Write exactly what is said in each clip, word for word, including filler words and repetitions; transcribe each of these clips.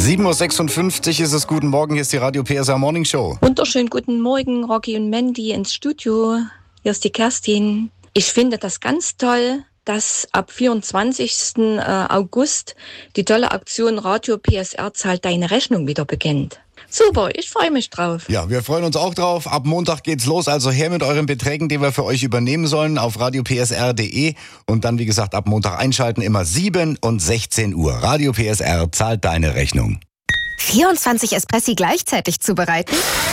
sieben Uhr sechsundfünfzig ist es. Guten Morgen, hier ist die Radio P S R Morning Show. Wunderschönen guten Morgen, Rocky und Mandy ins Studio. Hier ist die Kerstin. Ich finde das ganz toll, dass ab vierundzwanzigsten August die tolle Aktion Radio P S R zahlt deine Rechnung wieder beginnt. Super, ich freue mich drauf. Ja, wir freuen uns auch drauf. Ab Montag geht's los, also her mit euren Beträgen, die wir für euch übernehmen sollen, auf radio p s r punkt d e und dann, wie gesagt, ab Montag einschalten, immer sieben und sechzehn Uhr. Radio P S R zahlt deine Rechnung. vierundzwanzig Espressi gleichzeitig zubereiten?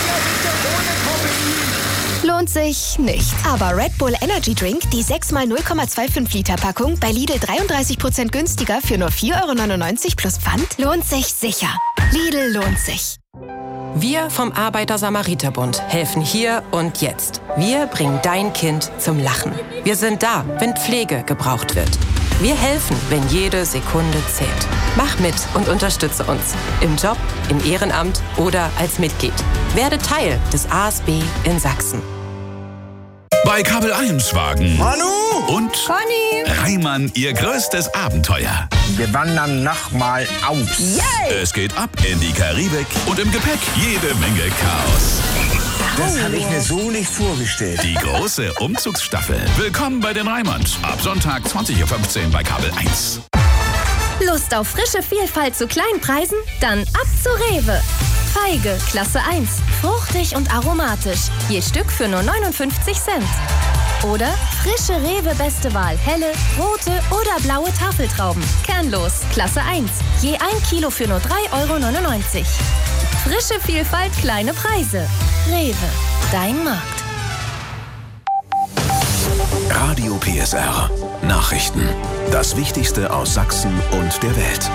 Lohnt sich nicht. Aber Red Bull Energy Drink, die sechs mal null Komma fünfundzwanzig Liter Packung, bei Lidl dreiunddreißig Prozent günstiger für nur vier Euro neunundneunzig plus Pfand, lohnt sich sicher. Lidl lohnt sich. Wir vom Arbeiter-Samariter-Bund helfen hier und jetzt. Wir bringen dein Kind zum Lachen. Wir sind da, wenn Pflege gebraucht wird. Wir helfen, wenn jede Sekunde zählt. Mach mit und unterstütze uns. Im Job, im Ehrenamt oder als Mitglied. Werde Teil des A S B in Sachsen. Bei Kabel eins Wagen Manu und Conny, Reimann ihr größtes Abenteuer. Wir wandern nochmal aus. yay! Es geht ab in die Karibik und im Gepäck jede Menge Chaos. Das habe ich mir so nicht vorgestellt. Die große Umzugsstaffel. Willkommen bei den Reimanns. Ab Sonntag zwanzig Uhr fünfzehn bei Kabel eins. Lust auf frische Vielfalt zu kleinen Preisen? Dann ab zu Rewe. Feige, Klasse eins. Fruchtig und aromatisch. Je Stück für nur neunundfünfzig Cent. Oder frische Rewe Beste Wahl. Helle, rote oder blaue Tafeltrauben. Kernlos, Klasse eins. Je ein Kilo für nur drei Euro neunundneunzig. Frische Vielfalt, kleine Preise. Rewe, dein Markt. Radio P S R. Nachrichten. Das Wichtigste aus Sachsen und der Welt.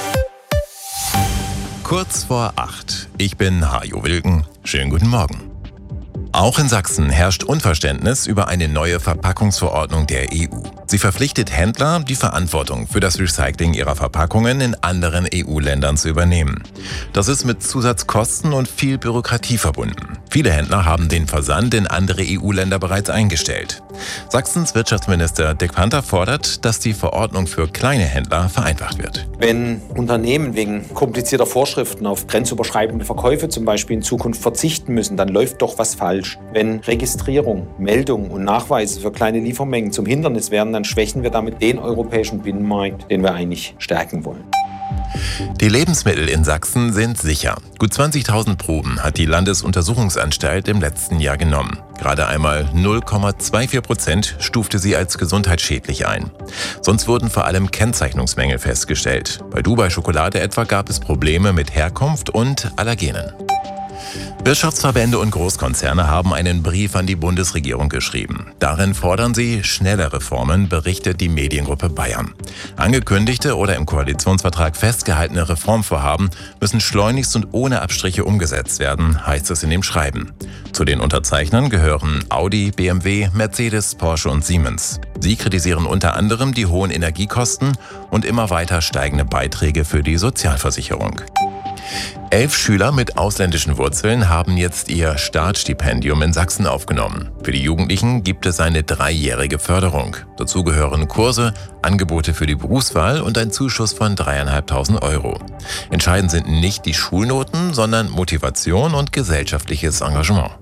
Kurz vor acht. Ich bin Hajo Wilken. Schönen guten Morgen. Auch in Sachsen herrscht Unverständnis über eine neue Verpackungsverordnung der E U. Sie verpflichtet Händler, die Verantwortung für das Recycling ihrer Verpackungen in anderen E U-Ländern zu übernehmen. Das ist mit Zusatzkosten und viel Bürokratie verbunden. Viele Händler haben den Versand in andere E U-Länder bereits eingestellt. Sachsens Wirtschaftsminister Dirk Panther fordert, dass die Verordnung für kleine Händler vereinfacht wird. Wenn Unternehmen wegen komplizierter Vorschriften auf grenzüberschreitende Verkäufe zum Beispiel in Zukunft verzichten müssen, dann läuft doch was falsch. Wenn Registrierung, Meldung und Nachweise für kleine Liefermengen zum Hindernis werden, dann schwächen wir damit den europäischen Binnenmarkt, den wir eigentlich stärken wollen. Die Lebensmittel in Sachsen sind sicher. Gut zwanzigtausend Proben hat die Landesuntersuchungsanstalt im letzten Jahr genommen. Gerade einmal null Komma vierundzwanzig Prozent stufte sie als gesundheitsschädlich ein. Sonst wurden vor allem Kennzeichnungsmängel festgestellt. Bei Dubai-Schokolade etwa gab es Probleme mit Herkunft und Allergenen. Wirtschaftsverbände und Großkonzerne haben einen Brief an die Bundesregierung geschrieben. Darin fordern sie schnelle Reformen, berichtet die Mediengruppe Bayern. Angekündigte oder im Koalitionsvertrag festgehaltene Reformvorhaben müssen schleunigst und ohne Abstriche umgesetzt werden, heißt es in dem Schreiben. Zu den Unterzeichnern gehören Audi, B M W, Mercedes, Porsche und Siemens. Sie kritisieren unter anderem die hohen Energiekosten und immer weiter steigende Beiträge für die Sozialversicherung. Elf Schüler mit ausländischen Wurzeln haben jetzt ihr Startstipendium in Sachsen aufgenommen. Für die Jugendlichen gibt es eine dreijährige Förderung. Dazu gehören Kurse, Angebote für die Berufswahl und ein Zuschuss von dreieinhalbtausend Euro. Entscheidend sind nicht die Schulnoten, sondern Motivation und gesellschaftliches Engagement.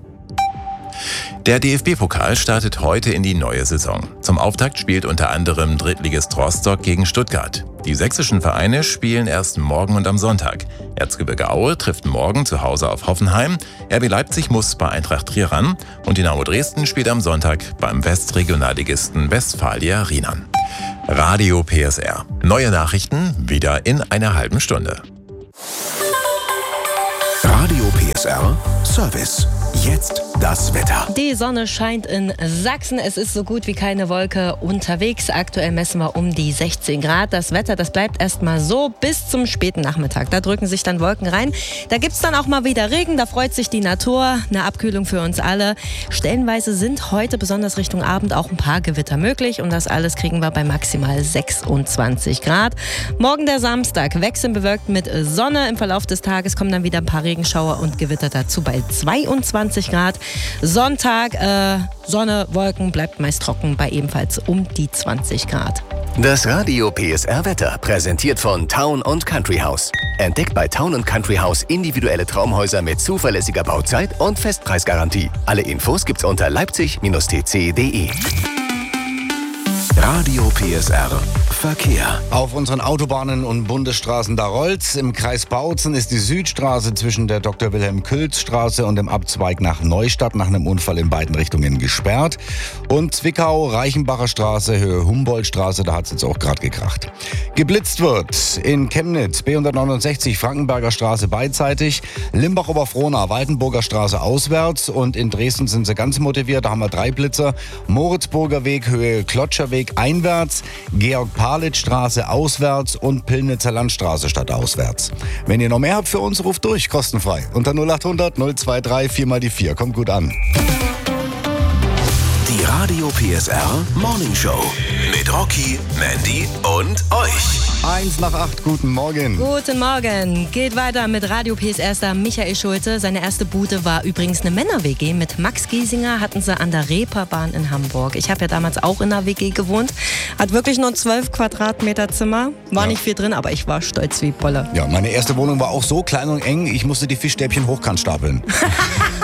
Der D F B-Pokal startet heute in die neue Saison. Zum Auftakt spielt unter anderem Drittligist Rostock gegen Stuttgart. Die sächsischen Vereine spielen erst morgen und am Sonntag. Erzgebirge Aue trifft morgen zu Hause auf Hoffenheim, R B Leipzig muss bei Eintracht Trier ran und Dynamo Dresden spielt am Sonntag beim Westregionalligisten Westfalia Riemann. Radio P S R. Neue Nachrichten wieder in einer halben Stunde. Radio P S R Service. Jetzt das Wetter. Die Sonne scheint in Sachsen. Es ist so gut wie keine Wolke unterwegs. Aktuell messen wir um die sechzehn Grad. Das Wetter, das bleibt erstmal so bis zum späten Nachmittag. Da drücken sich dann Wolken rein. Da gibt es dann auch mal wieder Regen. Da freut sich die Natur. Eine Abkühlung für uns alle. Stellenweise sind heute, besonders Richtung Abend, auch ein paar Gewitter möglich. Und das alles kriegen wir bei maximal sechsundzwanzig Grad. Morgen der Samstag. Wechselnd bewölkt mit Sonne. Im Verlauf des Tages kommen dann wieder ein paar Regenschauer und Gewitter dazu bei zweiundzwanzig Grad. Sonntag äh, Sonne, Wolken, bleibt meist trocken bei ebenfalls um die zwanzig Grad. Das Radio P S R Wetter präsentiert von Town und Country House. Entdeckt bei Town und Country House individuelle Traumhäuser mit zuverlässiger Bauzeit und Festpreisgarantie. Alle Infos gibt's unter leipzig Bindestrich t c punkt d e. Radio P S R Verkehr. Auf unseren Autobahnen und Bundesstraßen da rollt's. Im Kreis Bautzen ist die Südstraße zwischen der Doktor Wilhelm Külz Straße und dem Abzweig nach Neustadt nach einem Unfall in beiden Richtungen gesperrt. Und Zwickau, Reichenbacher Straße, Höhe Humboldtstraße, da hat's jetzt auch gerade gekracht. Geblitzt wird in Chemnitz, B hundertneunundsechzig, Frankenberger Straße beidseitig, Limbach-Oberfrohna, Waldenburger Straße auswärts und in Dresden sind sie ganz motiviert, da haben wir drei Blitzer. Moritzburger Weg, Höhe Klotscherweg einwärts, Georg-Palitz-Straße auswärts und Pillnitzer Landstraße statt auswärts. Wenn ihr noch mehr habt für uns, ruft durch, kostenfrei. Unter null acht hundert null zwei drei vier mal die vier. Kommt gut an. Die Radio P S R Morning Show mit Rocky, Mandy und euch. Eins nach acht, guten Morgen. Guten Morgen. Geht weiter mit Radio P S R-Star Michael Schulte. Seine erste Bude war übrigens eine Männer-W G. Mit Max Giesinger hatten sie an der Reeperbahn in Hamburg. Ich habe ja damals auch in einer W G gewohnt. Hat wirklich nur zwölf Quadratmeter Zimmer. War ja nicht viel drin, aber ich war stolz wie Bolle. Ja, meine erste Wohnung war auch so klein und eng, ich musste die Fischstäbchen hochkant stapeln.